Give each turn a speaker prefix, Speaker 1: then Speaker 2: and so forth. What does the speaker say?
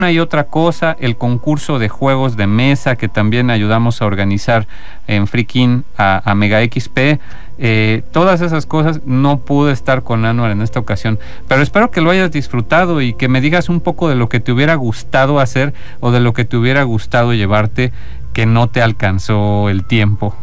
Speaker 1: y otra cosa, el concurso de juegos de mesa que también ayudamos a organizar en Frikin a Mega XP. Todas esas cosas. No pude estar con Anwar en esta ocasión, pero espero que lo hayas disfrutado y que me digas un poco de lo que te hubiera gustado hacer o de lo que te hubiera gustado llevarte que no te alcanzó el tiempo.